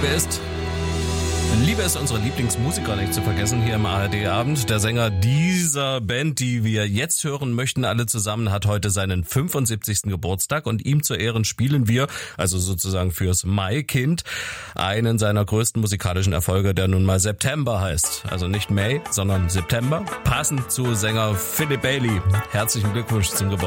ist. Liebe ist unsere Lieblingsmusiker, nicht zu vergessen, hier im ARD-Abend. Der Sänger dieser Band, die wir jetzt hören möchten, alle zusammen, hat heute seinen 75. Geburtstag und ihm zu Ehren spielen wir, also sozusagen fürs Maikind, einen seiner größten musikalischen Erfolge, der nun mal September heißt. Also nicht May, sondern September, passend zu Sänger Philip Bailey. Herzlichen Glückwunsch zum Geburtstag.